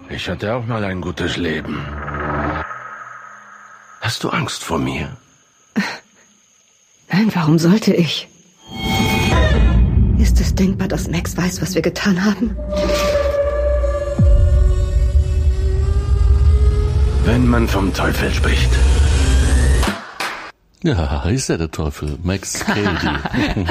Ich hatte auch mal ein gutes Leben. Hast du Angst vor mir? Nein, warum sollte ich? Ist es denkbar, dass Max weiß, was wir getan haben? Wenn man vom Teufel spricht. Ja, ist ja der Teufel, Max Cady.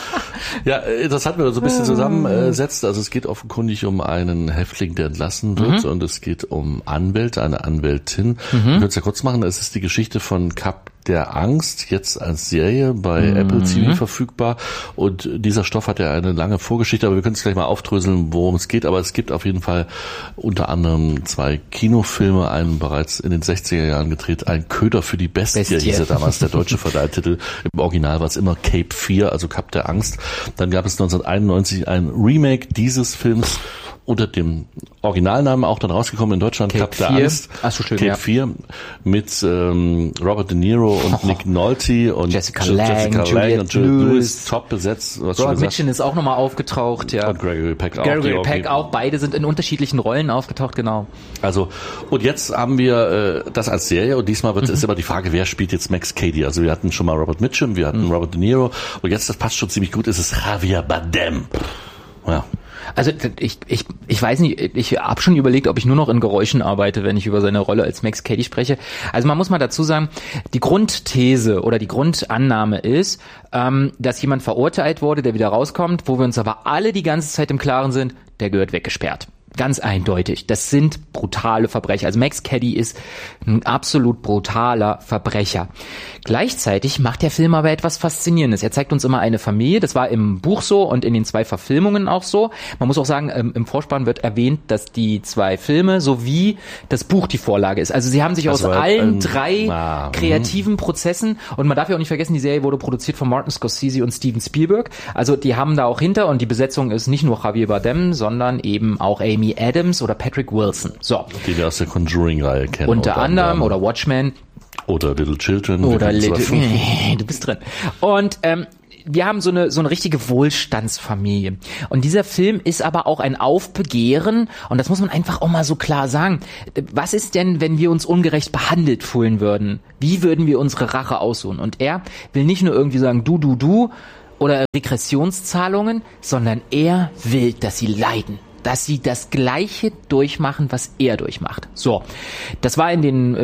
Ja, das hatten wir so ein bisschen zusammensetzt. Also es geht offenkundig um einen Häftling, der entlassen wird, und es geht um Anwälte, eine Anwältin. Ich würde es ja kurz machen, es ist die Geschichte von Kap der Angst, jetzt als Serie bei Apple TV verfügbar, und dieser Stoff hat ja eine lange Vorgeschichte, aber wir können es gleich mal aufdröseln, worum es geht, aber es gibt auf jeden Fall unter anderem 2 Kinofilme, einen bereits in den 60er Jahren gedreht, ein Köder für die Bestie. Hieß ja damals der deutsche Verleihtitel, im Original war es immer Cape 4, also Kap der Angst. Dann gab es 1991 ein Remake dieses Films unter dem Originalnamen, auch dann rausgekommen in Deutschland, Kap der Angst. Ach so, schön, Cape 4 mit Robert De Niro und Nick Nolte und Jessica Lange und Juliette Lewis, top besetzt. Robert Mitchum ist auch nochmal aufgetaucht, ja. Und Gregory Peck auch. Gregory Peck auch, beide sind in unterschiedlichen Rollen aufgetaucht, genau. Also, und jetzt haben wir das als Serie, und diesmal ist immer die Frage, wer spielt jetzt Max Cady? Also wir hatten schon mal Robert Mitchum, wir hatten Robert De Niro, und jetzt, das passt schon ziemlich gut, ist es Javier Bardem. Ja. Also ich weiß nicht, ich habe schon überlegt, ob ich nur noch in Geräuschen arbeite, wenn ich über seine Rolle als Max Cady spreche. Also man muss mal dazu sagen, die Grundthese oder die Grundannahme ist, dass jemand verurteilt wurde, der wieder rauskommt, wo wir uns aber alle die ganze Zeit im Klaren sind, der gehört weggesperrt. Ganz eindeutig. Das sind brutale Verbrecher. Also Max Cady ist ein absolut brutaler Verbrecher. Gleichzeitig macht der Film aber etwas Faszinierendes. Er zeigt uns immer eine Familie. Das war im Buch so und in den 2 Verfilmungen auch so. Man muss auch sagen, im Vorspann wird erwähnt, dass die 2 Filme sowie das Buch die Vorlage ist. Also sie haben sich aus allen 3 kreativen Prozessen, und man darf ja auch nicht vergessen, die Serie wurde produziert von Martin Scorsese und Steven Spielberg. Also die haben da auch hinter, und die Besetzung ist nicht nur Javier Bardem, sondern eben auch Amy Adams oder Patrick Wilson. So. Die wir aus der Conjuring-Reihe kennen. Unter anderem, oder Watchmen. Oder Little Children. Oder du bist drin. Und wir haben so eine richtige Wohlstandsfamilie. Und dieser Film ist aber auch ein Aufbegehren, und das muss man einfach auch mal so klar sagen. Was ist denn, wenn wir uns ungerecht behandelt fühlen würden? Wie würden wir unsere Rache aussuchen? Und er will nicht nur irgendwie sagen, du oder Regressionszahlungen, sondern er will, dass sie leiden. Dass sie das Gleiche durchmachen, was er durchmacht. So, das war in den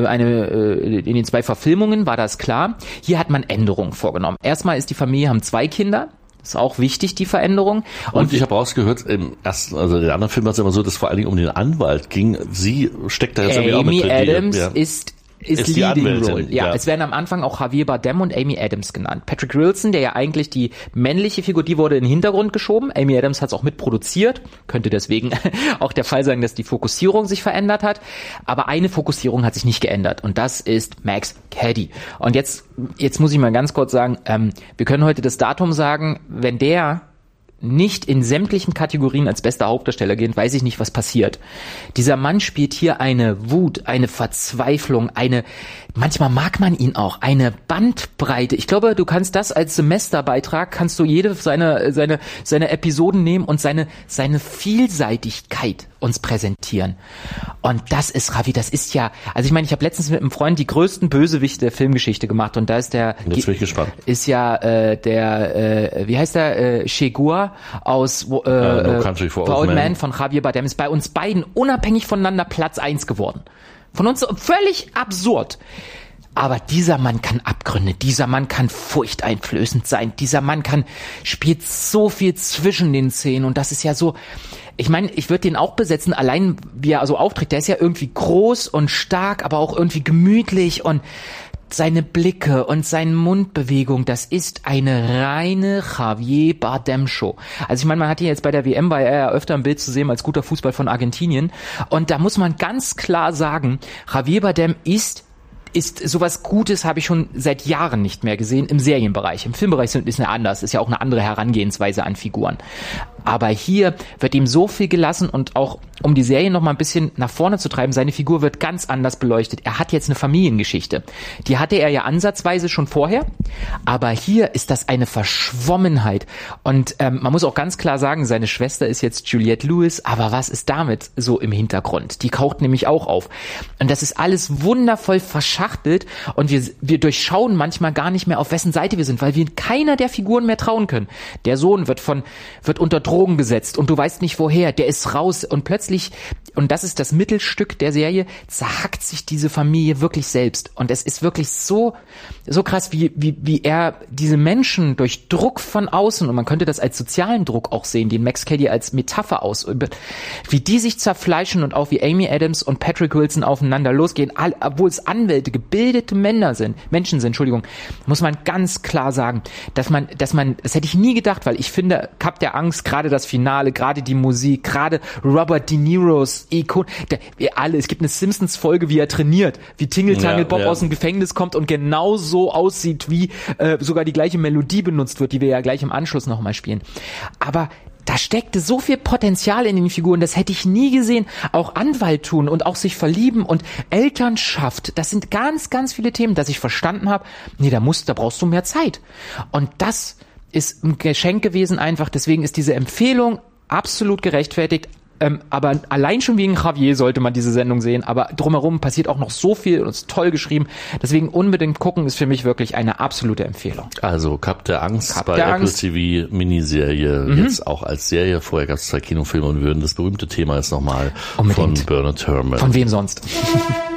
2 Verfilmungen, war das klar. Hier hat man Änderungen vorgenommen. Erstmal ist die Familie, haben 2 Kinder. Das ist auch wichtig, die Veränderung. Und ich habe rausgehört, im ersten, also der anderen Film war es immer so, dass es vor allen Dingen um den Anwalt ging. Sie steckt da jetzt irgendwie auch mit drin. Amy Adams ist Leading Role. Ja, es werden am Anfang auch Javier Bardem und Amy Adams genannt. Patrick Wilson, der ja eigentlich die männliche Figur, die wurde in den Hintergrund geschoben. Amy Adams hat es auch mitproduziert. Könnte deswegen auch der Fall sein, dass die Fokussierung sich verändert hat. Aber eine Fokussierung hat sich nicht geändert. Und das ist Max Cady. Und jetzt muss ich mal ganz kurz sagen, wir können heute das Datum sagen, wenn der nicht in sämtlichen Kategorien als bester Hauptdarsteller geht, weiß ich nicht, was passiert. Dieser Mann spielt hier eine Wut, eine Verzweiflung, manchmal mag man ihn auch, eine Bandbreite. Ich glaube, du kannst das als Semesterbeitrag, kannst du jede seine Episoden nehmen und seine Vielseitigkeit uns präsentieren. Und das ist Ravi, das ist ja, also ich meine, ich habe letztens mit einem Freund die größten Bösewichte der Filmgeschichte gemacht, und da ist jetzt bin ich gespannt. Ist ja wie heißt der, Chegua aus No Country for Old Men von Javier Bardem, ist bei uns beiden unabhängig voneinander Platz 1 geworden. Von uns völlig absurd. Aber dieser Mann kann Abgründe, dieser Mann kann furchteinflößend sein, dieser Mann spielt so viel zwischen den Szenen, und das ist ja so, ich meine, ich würde den auch besetzen, allein wie er so auftritt, der ist ja irgendwie groß und stark, aber auch irgendwie gemütlich, und seine Blicke und seine Mundbewegung, das ist eine reine Javier Bardem-Show. Also ich meine, man hat ihn jetzt bei der WM, war er ja öfter im Bild zu sehen als guter Fußball von Argentinien, und da muss man ganz klar sagen, Javier Bardem ist sowas Gutes, habe ich schon seit Jahren nicht mehr gesehen im Serienbereich. Im Filmbereich ist es ja anders, ist ja auch eine andere Herangehensweise an Figuren. Aber hier wird ihm so viel gelassen und auch, um die Serie noch mal ein bisschen nach vorne zu treiben, seine Figur wird ganz anders beleuchtet. Er hat jetzt eine Familiengeschichte. Die hatte er ja ansatzweise schon vorher, aber hier ist das eine Verschwommenheit. Und man muss auch ganz klar sagen, seine Schwester ist jetzt Juliette Lewis, aber was ist damit so im Hintergrund? Die taucht nämlich auch auf. Und das ist alles wundervoll verschachtelt und wir durchschauen manchmal gar nicht mehr, auf wessen Seite wir sind, weil wir keiner der Figuren mehr trauen können. Der Sohn wird unter Drogen gesetzt und du weißt nicht woher, der ist raus und plötzlich, und das ist das Mittelstück der Serie, zerhackt sich diese Familie wirklich selbst. Und es ist wirklich so krass, wie er diese Menschen durch Druck von außen, und man könnte das als sozialen Druck auch sehen, den Max Cady als Metapher ausübt, wie die sich zerfleischen und auch wie Amy Adams und Patrick Wilson aufeinander losgehen, obwohl es Anwälte, gebildete Menschen sind, muss man ganz klar sagen, dass man, das hätte ich nie gedacht, weil ich finde, Kap der Angst, gerade das Finale, gerade die Musik, gerade Robert De Niros Ikon, es gibt eine Simpsons-Folge, wie er trainiert, wie Tingle-Tangle Bob aus dem Gefängnis kommt und genau so aussieht, wie sogar die gleiche Melodie benutzt wird, die wir ja gleich im Anschluss nochmal spielen. Aber da steckte so viel Potenzial in den Figuren, das hätte ich nie gesehen. Auch Anwalt tun und auch sich verlieben und Elternschaft, das sind ganz, ganz viele Themen, dass ich verstanden habe, da brauchst du mehr Zeit. Und das ist ein Geschenk gewesen einfach, deswegen ist diese Empfehlung absolut gerechtfertigt. Aber allein schon wegen Javier sollte man diese Sendung sehen, aber drumherum passiert auch noch so viel und ist toll geschrieben. Deswegen unbedingt gucken, ist für mich wirklich eine absolute Empfehlung. Also Kap der Angst bei Apple TV Miniserie, jetzt auch als Serie. Vorher gab es 2 Kinofilme und wir würden das berühmte Thema jetzt nochmal von Bernard Herrmann. Von wem sonst?